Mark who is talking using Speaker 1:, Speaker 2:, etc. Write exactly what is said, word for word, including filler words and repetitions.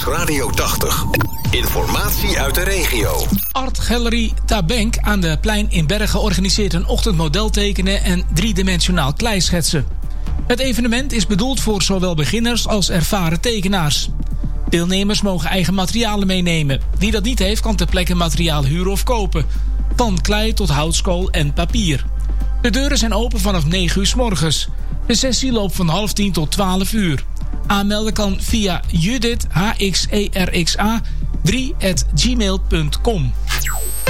Speaker 1: Radio tachtig. Informatie uit de regio.
Speaker 2: Art Gallery Tabenk aan de Plein in Bergen organiseert een ochtendmodel tekenen en driedimensionaal kleischetsen. Het evenement is bedoeld voor zowel beginners als ervaren tekenaars. Deelnemers mogen eigen materialen meenemen. Wie dat niet heeft, kan ter plekke materiaal huren of kopen. Van klei tot houtskool en papier. De deuren zijn open vanaf negen uur 's morgens. De sessie loopt van half tien tot twaalf uur. Aanmelden kan via judith h x e r x a drie at gmail punt com.